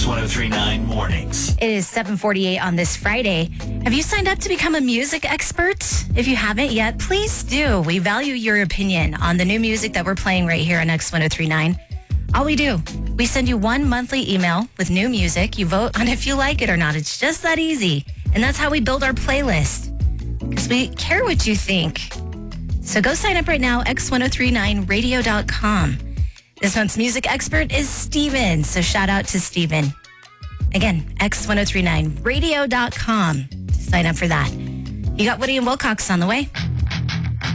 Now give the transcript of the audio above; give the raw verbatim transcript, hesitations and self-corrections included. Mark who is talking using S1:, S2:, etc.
S1: ten thirty-nine mornings.
S2: It is seven forty-eight on this Friday. Have you signed up to become a music expert? If you haven't yet, please do. We value your opinion on the new music that we're playing right here on X ten thirty-nine. All we do, we send you one monthly email with new music. You vote on if you like it or not. It's just that easy. And that's how we build our playlist. Because we care what you think. So go sign up right now, x ten thirty-nine radio dot com. This month's music expert is Steven. So shout out to Steven. Again, x ten thirty-nine radio dot com to sign up for that. You got Woody and Wilcox on the way.